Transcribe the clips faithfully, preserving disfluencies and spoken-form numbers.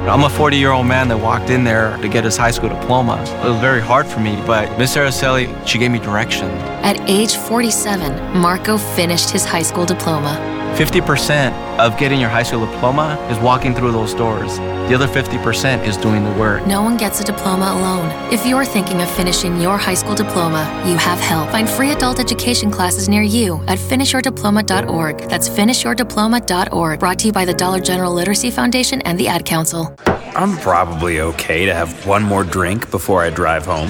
I'm a forty-year-old man that walked in there to get his high school diploma. It was very hard for me, but Miss Araceli, she gave me direction. At age forty-seven, Marco finished his high school diploma. fifty percent of getting your high school diploma is walking through those doors. The other fifty percent is doing the work. No one gets a diploma alone. If you're thinking of finishing your high school diploma, you have help. Find free adult education classes near you at finish your diploma dot org. That's finish your diploma dot org. Brought to you by the Dollar General Literacy Foundation and the Ad Council. I'm probably okay to have one more drink before I drive home.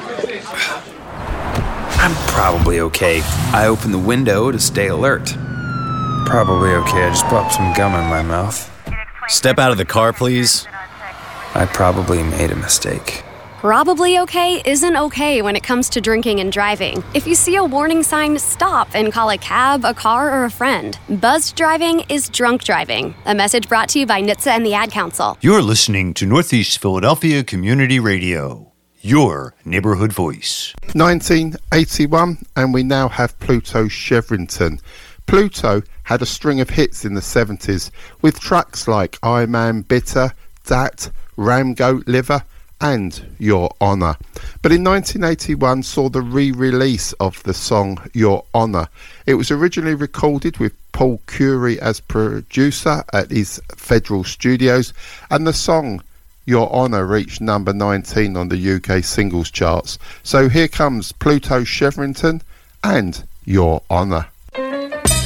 I'm probably okay. I open the window to stay alert. Probably okay. I just popped some gum in my mouth. Step out of the car, please. I probably made a mistake. Probably okay isn't okay when it comes to drinking and driving. If you see a warning sign, stop and call a cab, a car, or a friend. Buzzed driving is drunk driving. A message brought to you by N H T S A and the Ad Council. You're listening to Northeast Philadelphia Community Radio, your neighborhood voice. nineteen eighty-one, and we now have Pluto Chevrington. Pluto had a string of hits in the seventies with tracks like I'm Am Bitter, Dat, Ram Goat Liver and Your Honour. But in nineteen eighty-one saw the re-release of the song Your Honour. It was originally recorded with Paul Curie as producer at his Federal Studios, and the song Your Honour reached number nineteen on the U K singles charts. So here comes Pluto Chevrington and Your Honour.